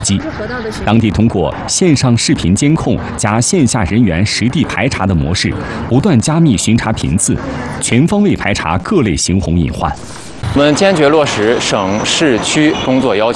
当地通过线上视频监控加线下人员实地排查的模式，不断加密巡查频次，全方位排查各类刑红隐患。 我们坚决落实省市区工作要求。